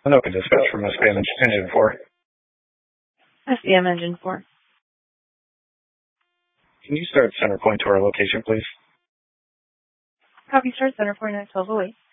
Hello, dispatch from SPM Engine 4. SBM Engine 4. Can you start center point to our location, please? Copy, start center point at 1208.